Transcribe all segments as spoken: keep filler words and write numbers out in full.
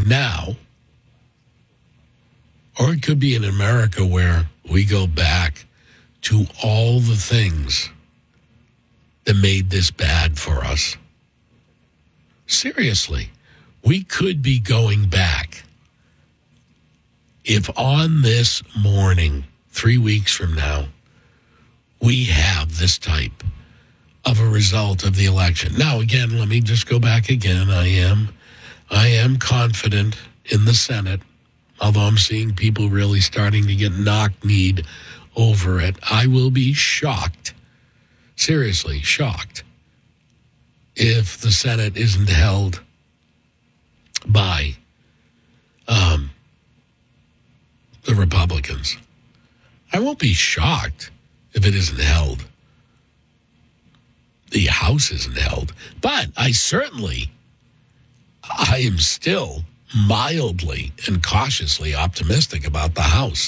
now, or it could be in America where we go back to all the things that made this bad for us. Seriously, we could be going back if on this morning, three weeks from now, we have this type of a result of the election. Now, again, let me just go back again. I am, I am confident in the Senate, although I'm seeing people really starting to get knock-kneed over it. I will be shocked, seriously shocked, if the Senate isn't held by um, the Republicans. I won't be shocked if it isn't held. The House isn't held. But I certainly, I am still mildly and cautiously optimistic about the House.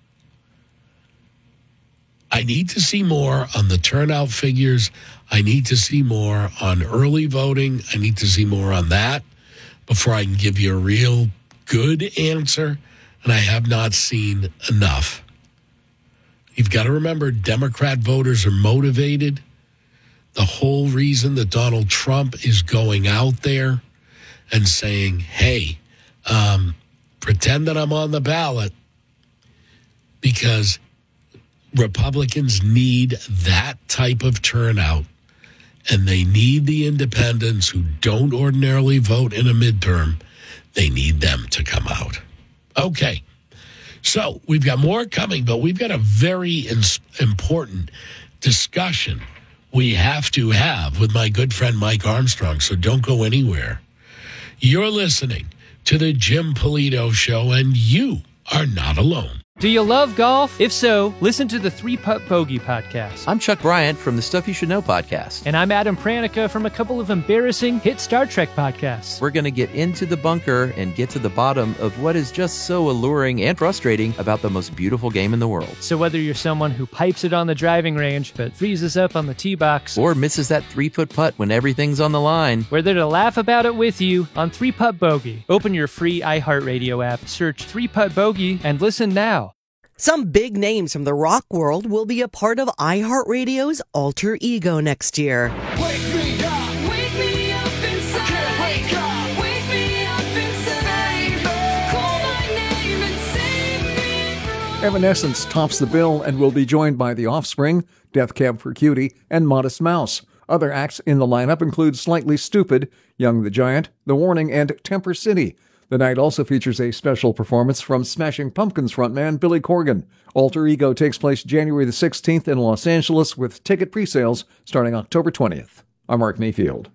I need to see more on the turnout figures. I need to see more on early voting. I need to see more on that before I can give you a real good answer. And I have not seen enough. You've got to remember, Democrat voters are motivated. The whole reason that Donald Trump is going out there and saying, hey, um, pretend that I'm on the ballot, because Republicans need that type of turnout, and they need the independents who don't ordinarily vote in a midterm. They need them to come out. Okay, so we've got more coming, but we've got a very ins- important discussion we have to have with my good friend Mike Armstrong, so don't go anywhere. You're listening to the Jim Polito Show, and you are not alone. Do you love golf? If so, listen to the Three Putt Bogey podcast. I'm Chuck Bryant from the Stuff You Should Know podcast. And I'm Adam Pranica from a couple of embarrassing hit Star Trek podcasts. We're going to get into the bunker and get to the bottom of what is just so alluring and frustrating about the most beautiful game in the world. So whether you're someone who pipes it on the driving range but freezes up on the tee box, or misses that three-foot putt when everything's on the line, we're there to laugh about it with you on Three Putt Bogey. Open your free iHeartRadio app, search Three Putt Bogey, and listen now. Some big names from the rock world will be a part of iHeartRadio's Alter Ego next year. Wake me up, wake me up inside. Can't wake up, wake me up inside. Call my name and save me from... Evanescence tops the bill and will be joined by The Offspring, Death Cab for Cutie, and Modest Mouse. Other acts in the lineup include Slightly Stupid, Young the Giant, The Warning, and Temper City. The night also features a special performance from Smashing Pumpkins frontman Billy Corgan. Alter Ego takes place January the sixteenth in Los Angeles, with ticket pre-sales starting October twentieth. I'm Mark Mayfield.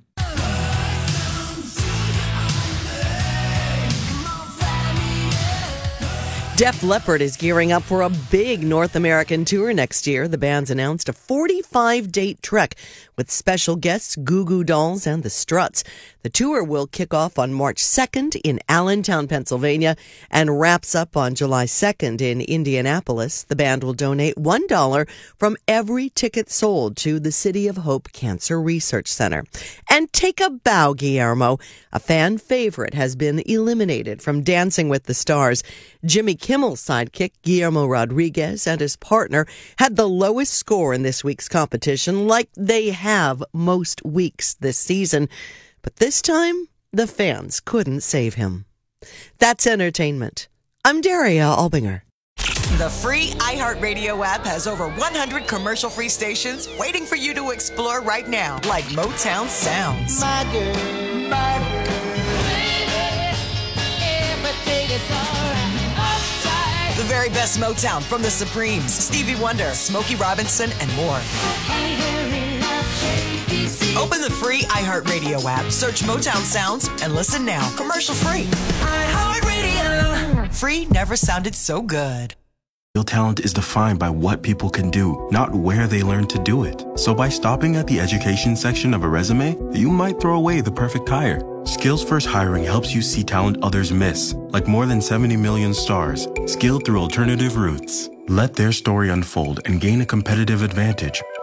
Def Leppard is gearing up for a big North American tour next year. The band's announced a forty-five date trek with special guests Goo Goo Dolls and the Struts. The tour will kick off on March second in Allentown, Pennsylvania, and wraps up on July second in Indianapolis. The band will donate one dollar from every ticket sold to the City of Hope Cancer Research Center. And take a bow, Guillermo. A fan favorite has been eliminated from Dancing with the Stars. Jimmy Kimmel's sidekick, Guillermo Rodriguez, and his partner had the lowest score in this week's competition, like they have most weeks this season. But this time, the fans couldn't save him. That's entertainment. I'm Daria Albinger. The free iHeartRadio app has over one hundred commercial-free stations waiting for you to explore right now, like Motown Sounds. My girl, my girl. Baby, everything is all right. Uptight. The very best Motown from the Supremes, Stevie Wonder, Smokey Robinson, and more. Open the free iHeartRadio app, search Motown Sounds, and listen now. Commercial free. iHeartRadio. Free never sounded so good. Real talent is defined by what people can do, not where they learn to do it. So by stopping at the education section of a resume, you might throw away the perfect hire. Skills First Hiring helps you see talent others miss, like more than seventy million stars, skilled through alternative routes. Let their story unfold and gain a competitive advantage,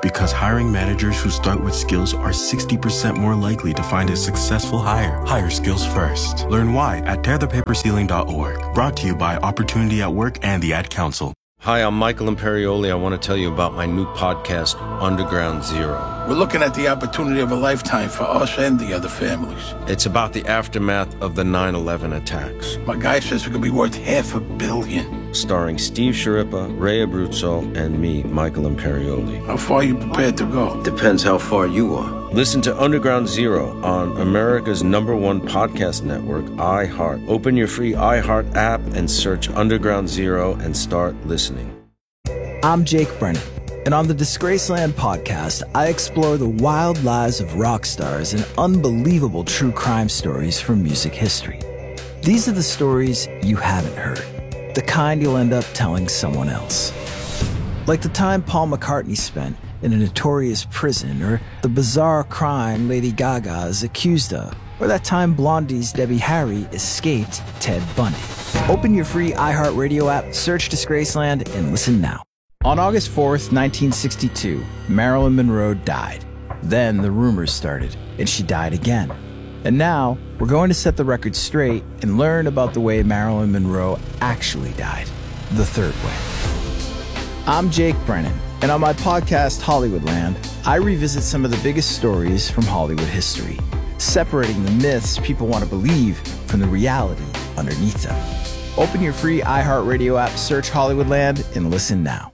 Because hiring managers who start with skills are sixty percent more likely to find a successful hire. Hire skills first. Learn why at tear the paper ceiling dot org. Brought to you by Opportunity at Work and the Ad Council. Hi, I'm Michael Imperioli. I want to tell you about my new podcast, Underground Zero. We're looking at the opportunity of a lifetime for us and the other families. It's about the aftermath of the nine eleven attacks. My guy says it could be worth half a billion. Starring Steve Sciarippa, Ray Abruzzo, and me, Michael Imperioli. How far are you prepared to go? Depends how far you are. Listen to Underground Zero on America's number one podcast network, iHeart. Open your free iHeart app and search Underground Zero and start listening. I'm Jake Brennan, and on the Disgraceland podcast, I explore the wild lives of rock stars and unbelievable true crime stories from music history. These are the stories you haven't heard, the kind you'll end up telling someone else. Like the time Paul McCartney spent in a notorious prison, or the bizarre crime Lady Gaga is accused of, or that time Blondie's Debbie Harry escaped Ted Bundy. Open your free iHeartRadio app, search Disgraceland, and listen now. On August fourth, nineteen sixty-two, Marilyn Monroe died. Then the rumors started, and she died again. And now, we're going to set the record straight and learn about the way Marilyn Monroe actually died, the third way. I'm Jake Brennan, and on my podcast, Hollywoodland, I revisit some of the biggest stories from Hollywood history, separating the myths people want to believe from the reality underneath them. Open your free iHeartRadio app, search Hollywoodland, and listen now.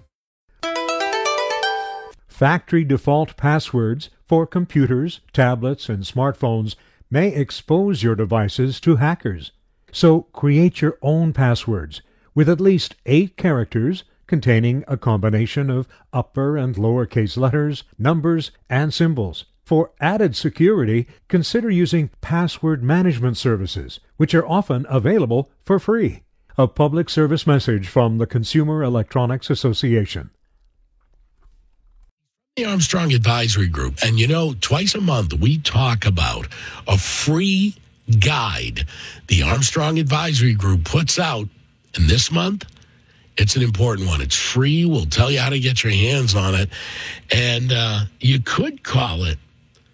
Factory default passwords for computers, tablets, and smartphones may expose your devices to hackers. So create your own passwords with at least eight characters containing a combination of upper and lowercase letters, numbers, and symbols. For added security, consider using password management services, which are often available for free. A public service message from the Consumer Electronics Association. The Armstrong Advisory Group. And you know, twice a month we talk about a free guide the Armstrong Advisory Group puts out. And this month, it's an important one. It's free. We'll tell you how to get your hands on it. And uh, you could call it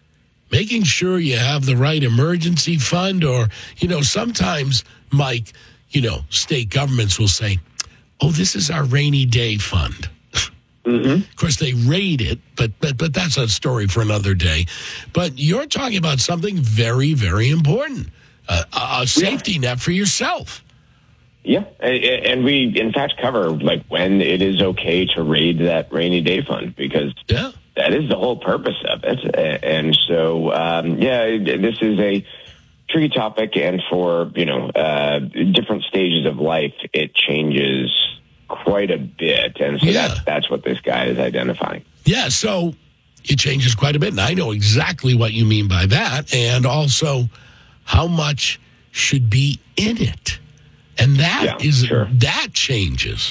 making sure you have the right emergency fund, or, you know, sometimes, Mike, you know, state governments will say, oh, this is our rainy day fund. Mm-hmm. Of course, they rate it, but, but but that's a story for another day. But you're talking about something very, very important, uh, a safety yeah. net for yourself. Yeah, and we, in fact, cover like when it is okay to raid that rainy day fund, because yeah. that is the whole purpose of it. And so, um, yeah, this is a tricky topic, and for, you know, uh, different stages of life, it changes quite a bit, and so yeah. that's, that's what this guy is identifying. Yeah, so it changes quite a bit, and I know exactly what you mean by that, and also how much should be in it, and that yeah, is sure. that changes.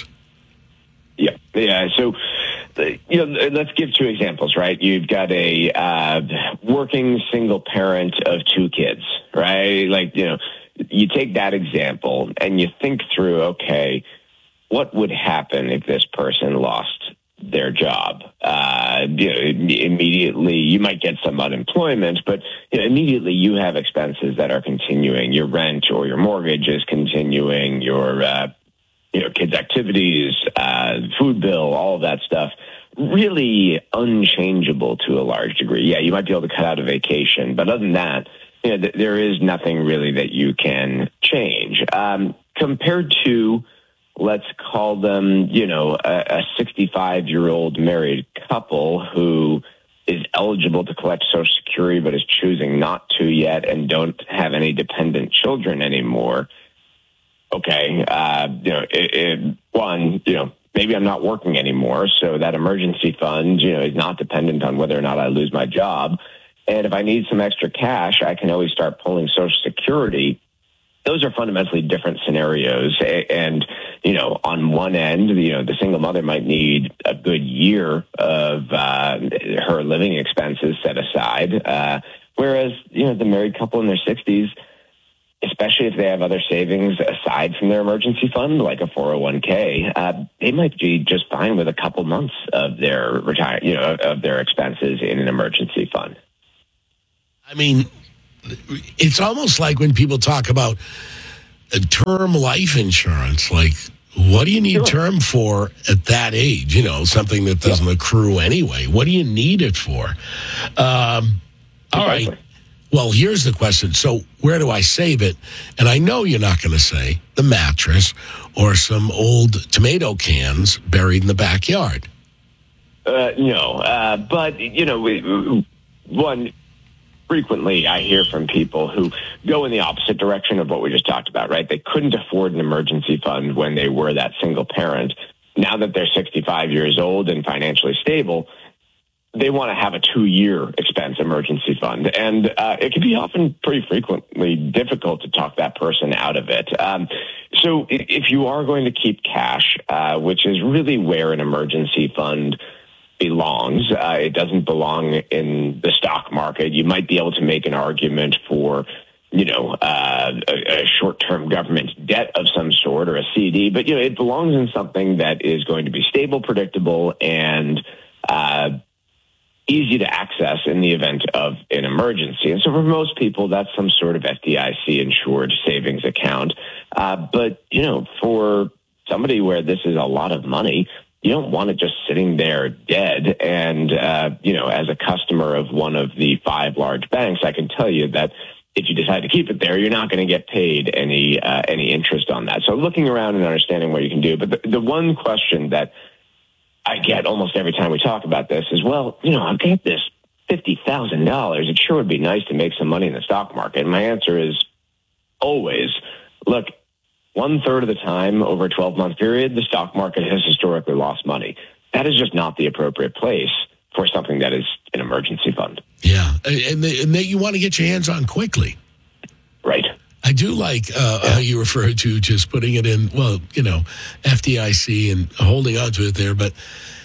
Yeah, yeah. So, you know, let's give two examples, right? You've got a uh, working single parent of two kids, right? Like, you know, you take that example and you think through, okay, what would happen if this person lost their job? Uh, you know, immediately, you might get some unemployment, but you know, immediately you have expenses that are continuing. Your rent or your mortgage is continuing. Your uh, you know, kids' activities, uh, food bill, all of that stuff, really unchangeable to a large degree. Yeah, you might be able to cut out a vacation, but other than that, you know, th- there is nothing really that you can change. Um, compared to, let's call them, you know, a sixty-five-year-old married couple who is eligible to collect Social Security but is choosing not to yet and don't have any dependent children anymore. Okay, uh, you know, it, it, one, you know, maybe I'm not working anymore, so that emergency fund, you know, is not dependent on whether or not I lose my job. And if I need some extra cash, I can always start pulling Social Security. Those are fundamentally different scenarios. And, you know, on one end, you know, the single mother might need a good year of uh, her living expenses set aside. Uh, whereas, you know, the married couple in their sixties, especially if they have other savings aside from their emergency fund, like a four oh one k, uh, they might be just fine with a couple months of their retire, you know, of their expenses in an emergency fund. I mean, it's almost like when people talk about term life insurance, like, what do you need sure. term for at that age? You know, something that doesn't yeah. accrue anyway. What do you need it for? Um, all exactly. right. Well, here's the question. So where do I save it? And I know you're not going to say the mattress or some old tomato cans buried in the backyard. Uh, no, uh, but, you know, we, one, frequently I hear from people who go in the opposite direction of what we just talked about, right? They couldn't afford an emergency fund when they were that single parent. Now that they're sixty-five years old and financially stable, they want to have a two-year expense emergency fund. And uh, it can be often pretty frequently difficult to talk that person out of it. Um, so if you are going to keep cash, uh, which is really where an emergency fund belongs, uh, it doesn't belong in the stock market. You might be able to make an argument for, you know, uh, a, a short-term government debt of some sort or a C D, but, you know, it belongs in something that is going to be stable, predictable, and uh easy to access in the event of an emergency. And so for most people, that's some sort of F D I C insured savings account. Uh, but, you know, for somebody where this is a lot of money, you don't want it just sitting there dead. And, uh, you know, as a customer of one of the five large banks, I can tell you that if you decide to keep it there, you're not going to get paid any, uh, any interest on that. So looking around and understanding what you can do. But the, the one question that I get almost every time we talk about this is, well, you know, I've got this fifty thousand dollars. It sure would be nice to make some money in the stock market. And my answer is always, look, one third of the time over a twelve-month period, the stock market has historically lost money. That is just not the appropriate place for something that is an emergency fund. Yeah, and, they, and they, you want to get your hands on quickly. Right. I do like uh, yeah. how you refer to just putting it in, well, you know, F D I C and holding on to it there. But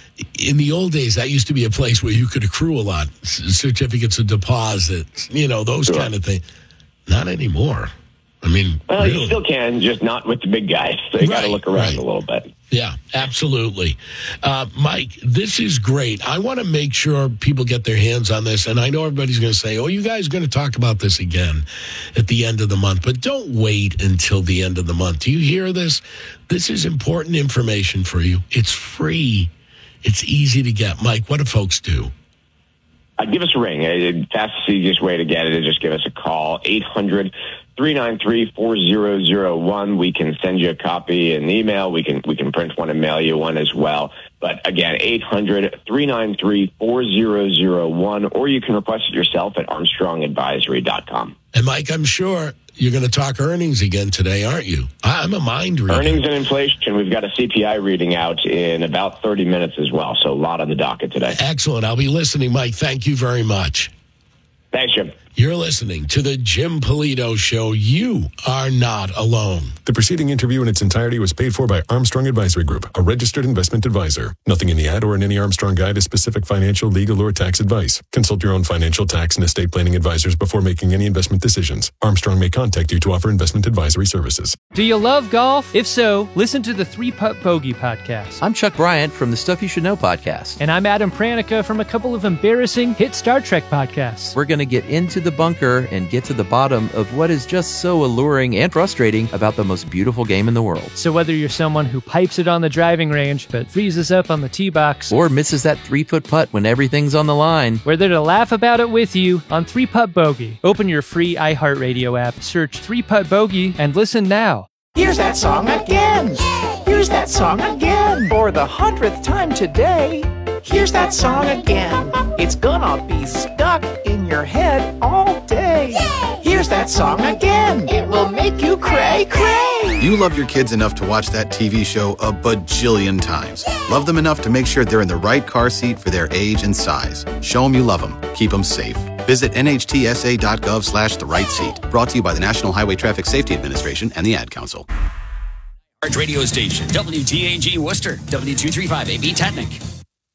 in the old days, that used to be a place where you could accrue a lot, certificates of deposit, you know, those sure. kind of things. Not anymore. I mean, well, really. You still can, just not with the big guys. So you right, got to look around right. a little bit. Yeah, absolutely. Uh, Mike, this is great. I want to make sure people get their hands on this. And I know everybody's going to say, oh, you guys are going to talk about this again at the end of the month. But don't wait until the end of the month. Do you hear this? This is important information for you. It's free. It's easy to get. Mike, what do folks do? Uh, give us a ring. The fastest, easiest way to get it is just give us a call, eight hundred, three nine three, four zero zero one. We can send you a copy in email. We can we can print one and mail you one as well. But again, eight hundred, three nine three, four zero zero one, or you can request it yourself at armstrong advisory dot com. And Mike, I'm sure you're going to talk earnings again today, aren't you? I'm a mind reader. Earnings and inflation. We've got a C P I reading out in about thirty minutes as well. So a lot on the docket today. Excellent. I'll be listening, Mike. Thank you very much. Thanks, Jim. You're listening to the Jim Polito Show. You are not alone. The preceding interview in its entirety was paid for by Armstrong Advisory Group, a registered investment advisor. Nothing in the ad or in any Armstrong guide is specific financial, legal, or tax advice. Consult your own financial, tax, and estate planning advisors before making any investment decisions. Armstrong may contact you to offer investment advisory services. Do you love golf? If so, listen to the Three Putt Bogey podcast. I'm Chuck Bryant from the Stuff You Should Know podcast. And I'm Adam Pranica from a couple of embarrassing hit Star Trek podcasts. We're going to get into the bunker and get to the bottom of what is just so alluring and frustrating about the most beautiful game in the world. So whether you're someone who pipes it on the driving range but freezes up on the tee box, or misses that three-foot putt when everything's on the line, we're there to laugh about it with you on Three Putt Bogey. Open your free iHeartRadio app, search Three Putt Bogey, and listen now. Here's that song again. Here's that song again. For the hundredth time today. Here's that song again. It's gonna be stuck in your head all day. Here's that song again. It will make you cray cray. You love your kids enough to watch that T V show a bajillion times. Love them enough to make sure they're in the right car seat for their age and size. Show them you love them. Keep them safe. Visit N H T S A dot gov slash the right seat. Brought to you by the National Highway Traffic Safety Administration and the Ad Council. Our radio station, W T A G Worcester, W two thirty-five A B Tatnick.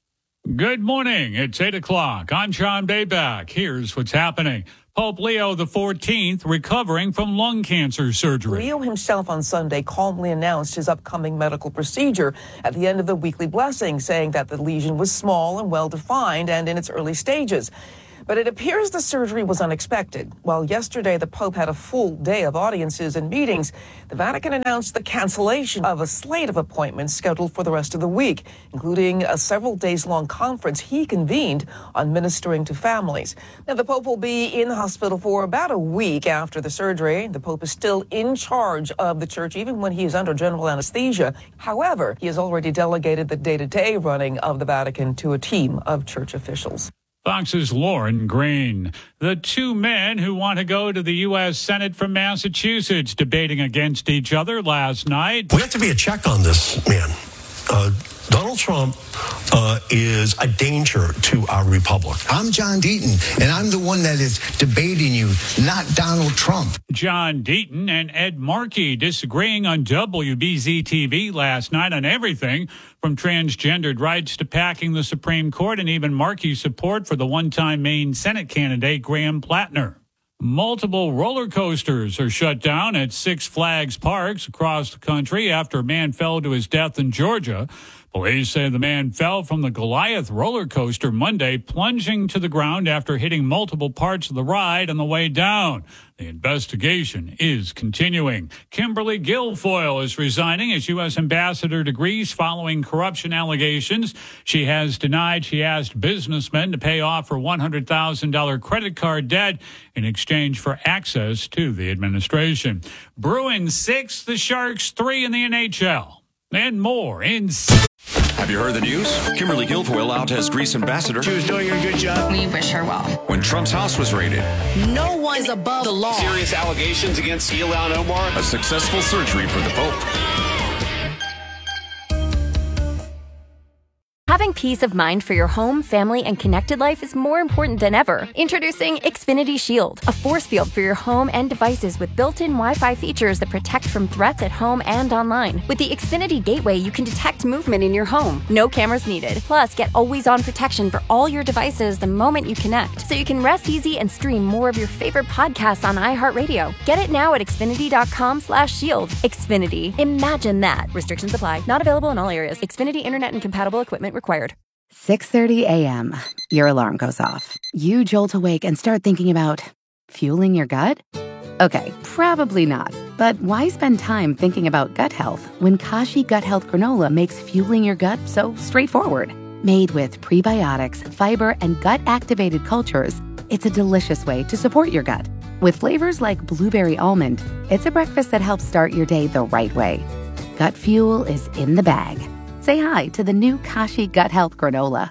Good morning. It's eight o'clock. I'm John Bayback. Here's what's happening. Pope Leo the fourteenth recovering from lung cancer surgery. Leo himself on Sunday calmly announced his upcoming medical procedure at the end of the weekly blessing, saying that the lesion was small and well-defined and in its early stages. But it appears the surgery was unexpected. While yesterday the Pope had a full day of audiences and meetings, the Vatican announced the cancellation of a slate of appointments scheduled for the rest of the week, including a several days-long conference he convened on ministering to families. Now, the Pope will be in the hospital for about a week after the surgery. The Pope is still in charge of the church, even when he is under general anesthesia. However, he has already delegated the day-to-day running of the Vatican to a team of church officials. Fox's Lauren Green. The two men who want to go to the U S Senate from Massachusetts debating against each other last night. We have to be a check on this man. Uh, Donald Trump uh, is a danger to our republic. I'm John Deaton, and I'm the one that is debating you, not Donald Trump. John Deaton and Ed Markey disagreeing on W B Z T V last night on everything from transgendered rights to packing the Supreme Court, and even Markey's support for the one-time Maine Senate candidate Graham Plattner. Multiple roller coasters are shut down at Six Flags parks across the country after a man fell to his death in Georgia. Police say the man fell from the Goliath roller coaster Monday, plunging to the ground after hitting multiple parts of the ride on the way down. The investigation is continuing. Kimberly Guilfoyle is resigning as U S ambassador to Greece following corruption allegations. She has denied she asked businessmen to pay off her one hundred thousand dollars credit card debt in exchange for access to the administration. Bruins six, the Sharks three in the N H L. And more in... Have you heard the news? Kimberly Guilfoyle out as Greece ambassador. She was doing a good job. We wish her well. When Trump's house was raided. No one is above the law. Serious allegations against Ilhan Omar. A successful surgery for the Pope. Having peace of mind for your home, family, and connected life is more important than ever. Introducing Xfinity Shield, a force field for your home and devices with built-in Wi-Fi features that protect from threats at home and online. With the Xfinity Gateway, you can detect movement in your home. No cameras needed. Plus, get always-on protection for all your devices the moment you connect, so you can rest easy and stream more of your favorite podcasts on iHeartRadio. Get it now at Xfinity.com slash shield. Xfinity. Imagine that. Restrictions apply. Not available in all areas. Xfinity Internet and compatible equipment required. six thirty a.m. Your alarm goes off. You jolt awake and start thinking about fueling your gut? Okay, probably not. But why spend time thinking about gut health when Kashi Gut Health Granola makes fueling your gut so straightforward? Made with prebiotics, fiber, and gut-activated cultures, it's a delicious way to support your gut. With flavors like blueberry almond, it's a breakfast that helps start your day the right way. Gut fuel is in the bag. Say hi to the new Kashi Gut Health Granola.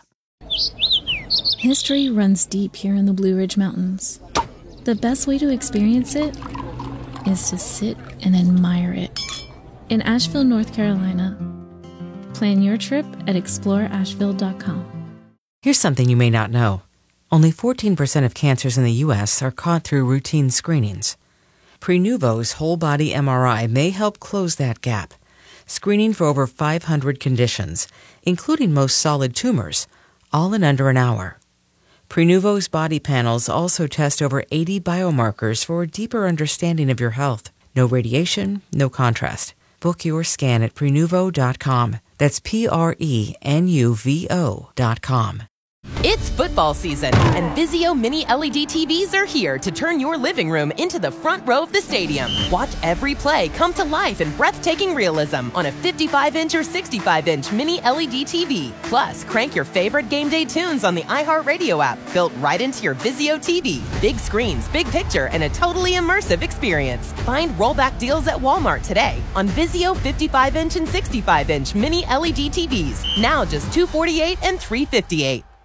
History runs deep here in the Blue Ridge Mountains. The best way to experience it is to sit and admire it. In Asheville, North Carolina. Plan your trip at explore asheville dot com. Here's something you may not know. Only fourteen percent of cancers in the U S are caught through routine screenings. Prenuvo's whole-body M R I may help close that gap, screening for over five hundred conditions, including most solid tumors, all in under an hour. Prenuvo's body panels also test over eighty biomarkers for a deeper understanding of your health. No radiation, no contrast. Book your scan at prenuvo dot com. That's P R E N U V O dot com. It's football season, and Vizio Mini L E D T Vs are here to turn your living room into the front row of the stadium. Watch every play come to life in breathtaking realism on a fifty-five inch or sixty-five inch Mini L E D T V. Plus, crank your favorite game day tunes on the iHeartRadio app, built right into your Vizio T V. Big screens, big picture, and a totally immersive experience. Find rollback deals at Walmart today on Vizio fifty-five inch and sixty-five inch Mini L E D T Vs. Now just two hundred forty-eight dollars and three hundred fifty-eight dollars.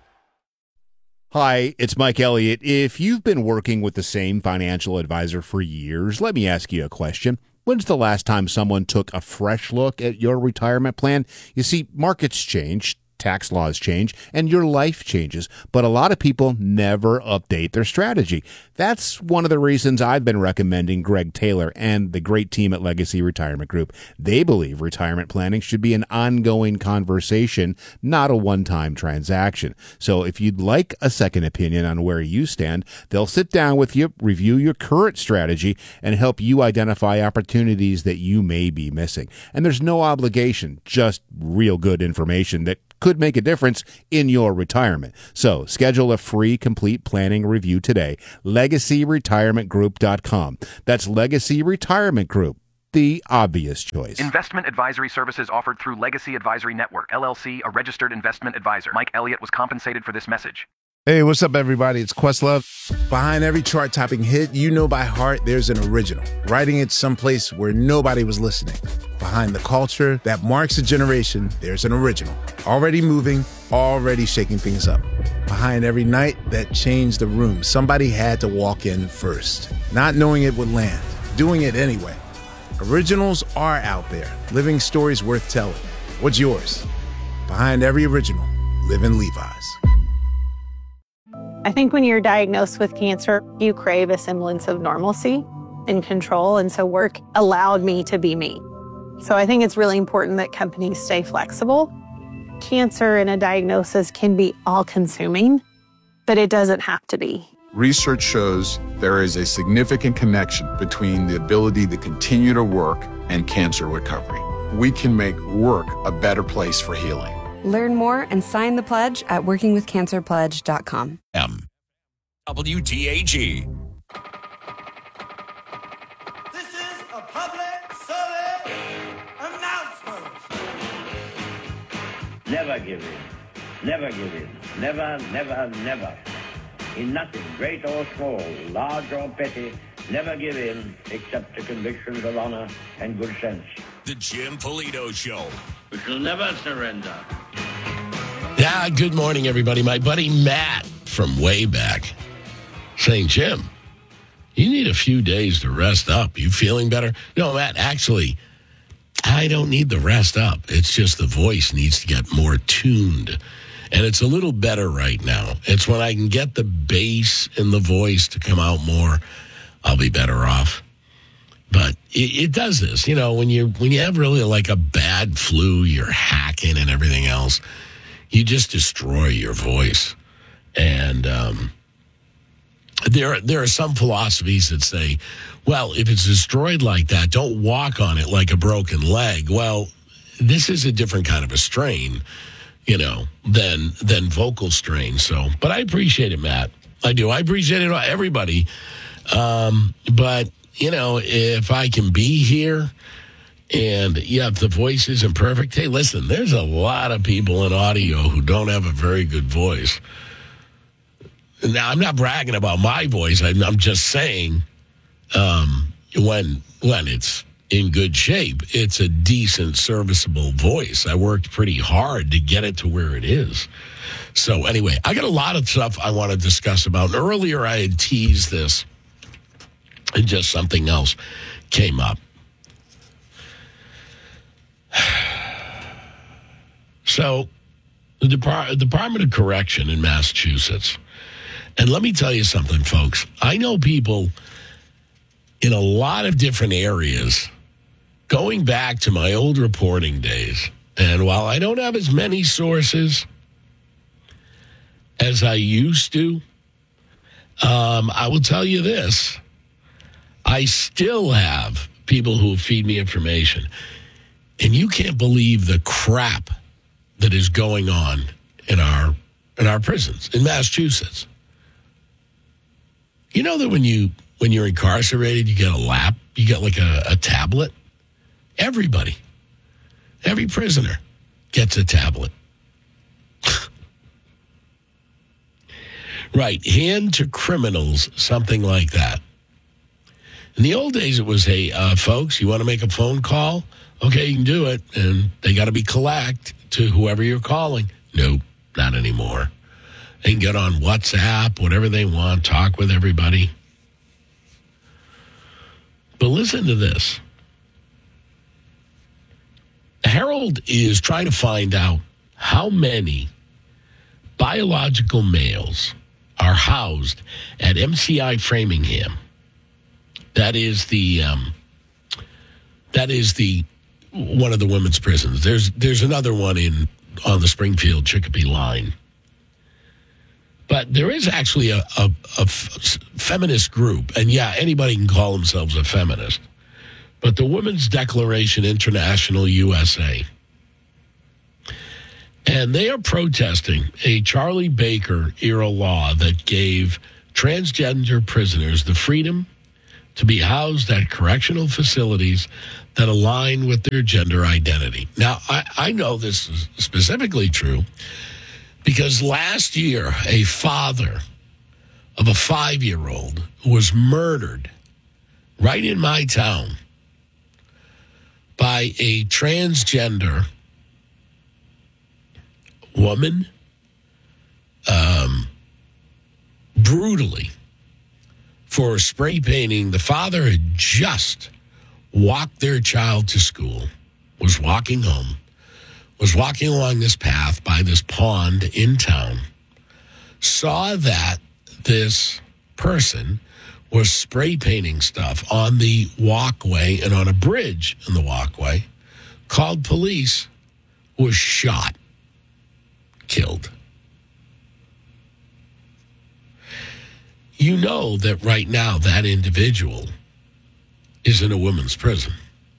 Hi, it's Mike Elliott. If you've been working with the same financial advisor for years, let me ask you a question. When's the last time someone took a fresh look at your retirement plan? You see, markets change, tax laws change and your life changes, but a lot of people never update their strategy. That's one of the reasons I've been recommending Greg Taylor and the great team at Legacy Retirement Group. They believe retirement planning should be an ongoing conversation, not a one-time transaction. So if you'd like a second opinion on where you stand, they'll sit down with you, review your current strategy, and help you identify opportunities that you may be missing. And there's no obligation, just real good information that could make a difference in your retirement. So schedule a free complete planning review today. legacy retirement group dot com. That's Legacy Retirement Group, the obvious choice. Investment advisory services offered through Legacy Advisory Network, L L C, a registered investment advisor. Mike Elliott was compensated for this message. Hey, what's up, everybody? It's Questlove. Behind every chart-topping hit you know by heart, there's an original, writing it someplace where nobody was listening. Behind the culture that marks a generation, there's an original, already moving, already shaking things up. Behind every night that changed the room, somebody had to walk in first, not knowing it would land, doing it anyway. Originals are out there, living stories worth telling. What's yours? Behind every original, live in Levi's. I think when you're diagnosed with cancer, you crave a semblance of normalcy and control, and so work allowed me to be me. So I think it's really important that companies stay flexible. Cancer and a diagnosis can be all-consuming, but it doesn't have to be. Research shows there is a significant connection between the ability to continue to work and cancer recovery. We can make work a better place for healing. Learn more and sign the pledge at working with cancer pledge dot com. M. W T A G. This is a public service announcement. Never give in. Never give in. Never, never, never. In nothing, great or small, large or petty, never give in except to convictions of honor and good sense. The Jim Polito Show. We shall never surrender. Yeah, good morning, everybody. My buddy Matt from way back saying, Jim, you need a few days to rest up. You feeling better? No, Matt, actually, I don't need the rest up. It's just the voice needs to get more tuned. And it's a little better right now. It's when I can get the bass in the voice to come out more, I'll be better off. But it, it does this, you know, when you when you have really like a bad flu, you're hacking and everything else, you just destroy your voice. And um, there, there are some philosophies that say, well, if it's destroyed like that, don't walk on it like a broken leg. Well, this is a different kind of a strain, you know, than than vocal strain. So, but I appreciate it, Matt. I do. I appreciate it, everybody. Um, but, you know, if I can be here and, yeah, if the voice isn't perfect, hey, listen, there's a lot of people in audio who don't have a very good voice. Now, I'm not bragging about my voice. I'm, I'm just saying um, when when it's in good shape, it's a decent, serviceable voice. I worked pretty hard to get it to where it is. So anyway, I got a lot of stuff I want to discuss about. And earlier I had teased this, and just something else came up. So the Depart- Department of Correction in Massachusetts, and let me tell you something, folks. I know people in a lot of different areas, going back to my old reporting days, and while I don't have as many sources as I used to, um, I will tell you this. I still have people who feed me information, and you can't believe the crap that is going on in our in our prisons in Massachusetts. You know that when you when you're incarcerated, you get a lap, you get like a, a tablet. Everybody, every prisoner gets a tablet. Right, hand to criminals, something like that. In the old days, it was, hey, uh, folks, you want to make a phone call? Okay, you can do it. And they got to be collect to whoever you're calling. Nope, not anymore. They can get on WhatsApp, whatever they want, talk with everybody. But listen to this. The Herald is trying to find out how many biological males are housed at M C I Framingham. That is the um, that is the one of the women's prisons. There's there's another one in on the Springfield Chicopee line, but there is actually a, a, a f- feminist group, and yeah, anybody can call themselves a feminist. But the Women's Declaration International U S A. And they are protesting a Charlie Baker era law that gave transgender prisoners the freedom to be housed at correctional facilities that align with their gender identity. Now, I, I know this is specifically true because last year, a father of a five-year-old was murdered right in my town by a transgender woman, um, brutally, for spray painting. The father had just walked their child to school, was walking home, was walking along this path by this pond in town, saw that this person was spray painting stuff on the walkway and on a bridge in the walkway, called police, was shot. Killed. You know that right now that individual is in a women's prison.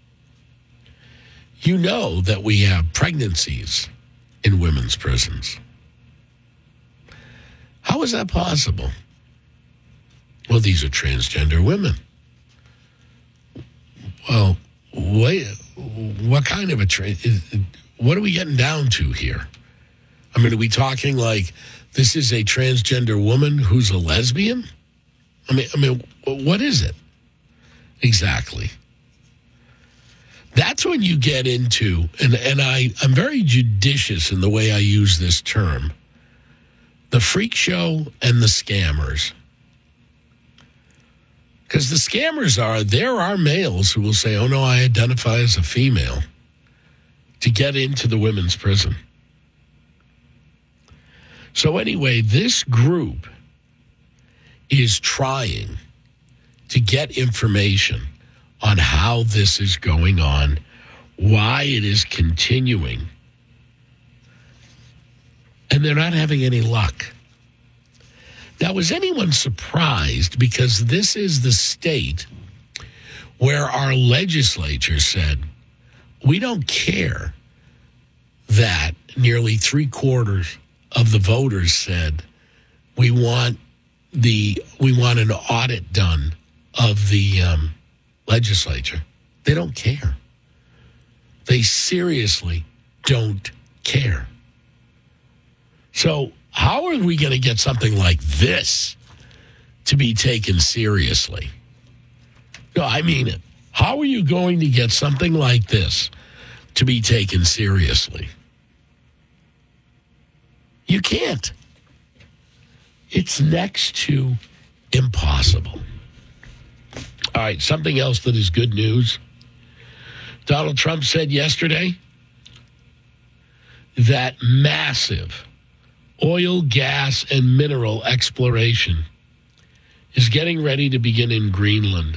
You know that we have pregnancies in women's prisons. How is that possible? Well, these are transgender women. Well, wait, what kind of a tra- what are we getting down to here? I mean, are we talking like this is a transgender woman who's a lesbian? I mean, I mean, what is it exactly? That's when you get into, and, and I, I'm very judicious in the way I use this term, the freak show and the scammers. Because the scammers are, there are males who will say, oh, no, I identify as a female, to get into the women's prison. So anyway, this group is trying to get information on how this is going on, why it is continuing, and they're not having any luck. Now, was anyone surprised? Because this is the state where our legislature said, we don't care that nearly three quarters of the voters said we want the we want an audit done of the um, legislature. They don't care. They seriously don't care. So how are we going to get something like this to be taken seriously? No, I mean it. How are you going to get something like this to be taken seriously? You can't. It's next to impossible. All right, something else that is good news. Donald Trump said yesterday that massive oil, gas, and mineral exploration is getting ready to begin in Greenland.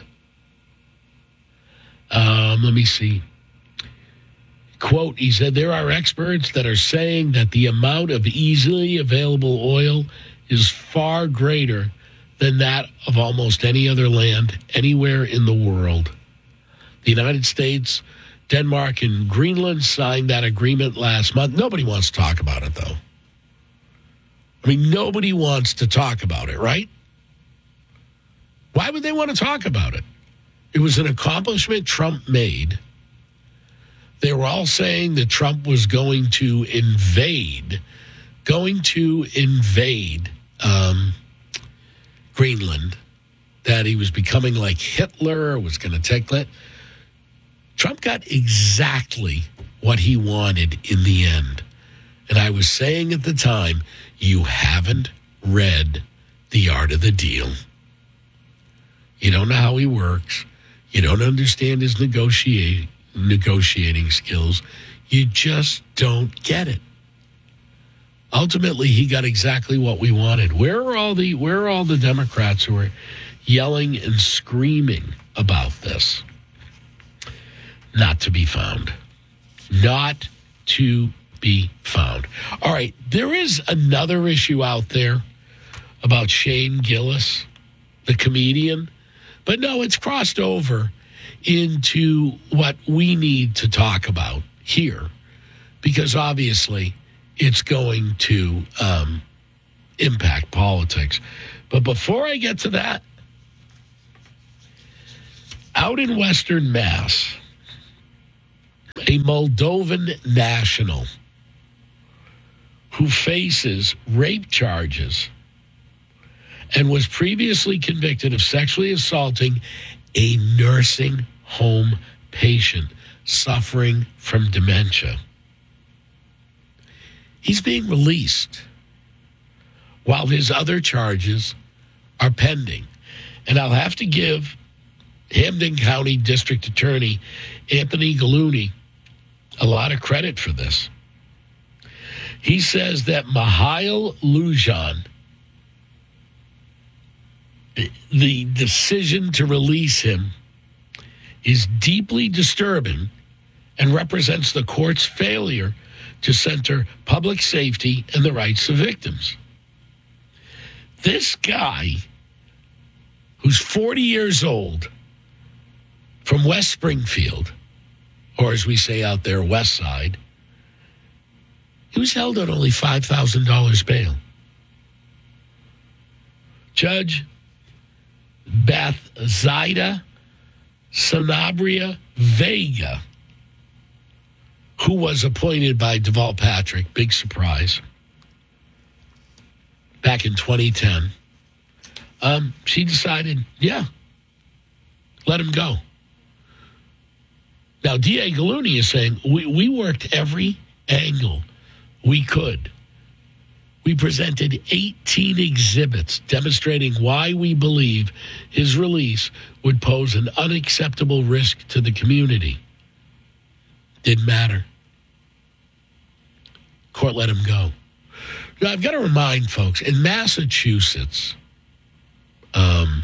Um, let me see. Quote, he said, there are experts that are saying that the amount of easily available oil is far greater than that of almost any other land anywhere in the world. The United States, Denmark, and Greenland signed that agreement last month. Nobody wants to talk about it, though. I mean, nobody wants to talk about it, right? Why would they want to talk about it? It was an accomplishment Trump made. They were all saying that Trump was going to invade, going to invade um, Greenland, that he was becoming like Hitler, was going to take that. Trump got exactly what he wanted in the end. And I was saying at the time, you haven't read The Art of the Deal. You don't know how he works. You don't understand his negotiate, negotiating skills. You just don't get it. ultimately he got exactly what we wanted. Where are all the where are all the Democrats who are yelling and screaming about this? Not to be found. Not to be found. All right, there is another issue out there about Shane Gillis, the comedian, but no, it's crossed over into what we need to talk about here, because obviously it's going to um, impact politics. But before I get to that, out in Western Mass, a Moldovan national who faces rape charges and was previously convicted of sexually assaulting a nursing home patient suffering from dementia. He's being released while his other charges are pending. And I'll have to give Hampden County District Attorney Anthony Gallooni a lot of credit for this. He says that Mihail Lujan, the decision to release him is deeply disturbing and represents the court's failure to center public safety and the rights of victims. This guy, who's forty years old, from West Springfield, or as we say out there, West Side, he was held on only five thousand dollars bail. Judge Beth Zaida Sanabria Vega, who was appointed by Deval Patrick, big surprise, back in twenty ten, um, she decided, yeah, let him go. Now, D A Gallooni is saying, we, we worked every angle we could. We presented eighteen exhibits demonstrating why we believe his release would pose an unacceptable risk to the community. Didn't matter. Court let him go. Now, I've got to remind folks, in Massachusetts, um,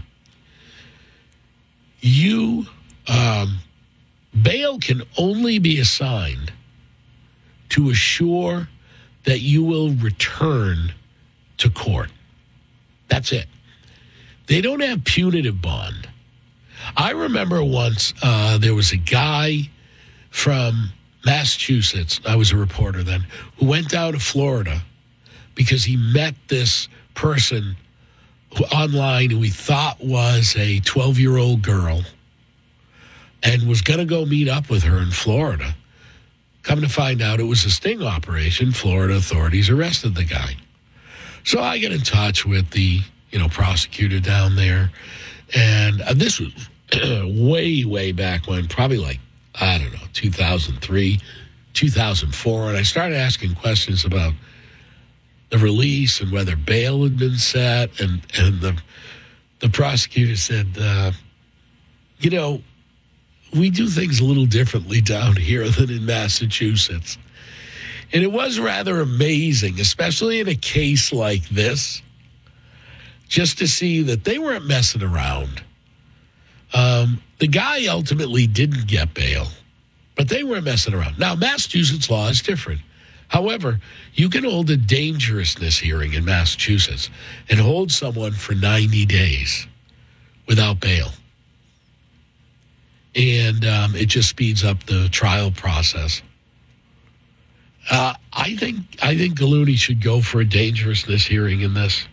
you... Um, bail can only be assigned to assure that you will return to court. That's it. They don't have punitive bond. I remember once uh, there was a guy from Massachusetts, I was a reporter then, who went down to Florida because he met this person who, online who he thought was a twelve-year-old girl, and was going to go meet up with her in Florida. Come to find out it was a sting operation. Florida authorities arrested the guy. So I get in touch with the, you know, prosecutor down there. And uh, this was way, way back when, probably like, I don't know, two thousand three, two thousand four. And I started asking questions about the release and whether bail had been set. And, and the, the prosecutor said, uh, you know, we do things a little differently down here than in Massachusetts. And it was rather amazing, especially in a case like this, just to see that they weren't messing around. Um, the guy ultimately didn't get bail, but they weren't messing around. Now, Massachusetts law is different. However, you can hold a dangerousness hearing in Massachusetts and hold someone for ninety days without bail. And um, it just speeds up the trial process. Uh, I think I think Gallooni should go for a dangerousness hearing in this.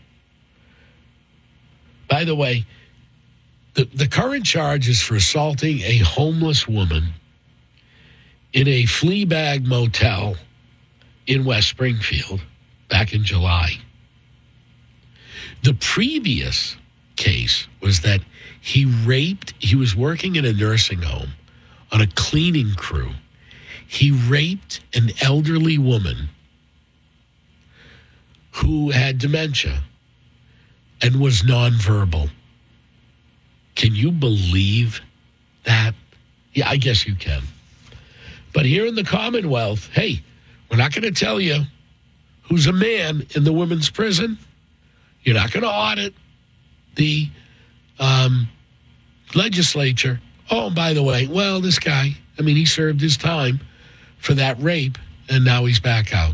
By the way, the, the current charge is for assaulting a homeless woman in a flea bag motel in West Springfield back in July. The previous case was that he raped, he was working in a nursing home on a cleaning crew. He raped an elderly woman who had dementia and was nonverbal. Can you believe that? Yeah, I guess you can. But here in the Commonwealth, hey, we're not going to tell you who's a man in the women's prison. You're not going to audit the um, legislature. Oh, and by the way, well, this guy, I mean, he served his time for that rape, and now he's back out.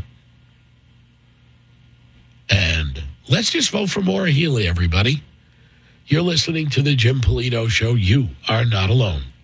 And let's just vote for Maura Healey, everybody. You're listening to the Jim Polito Show. You are not alone.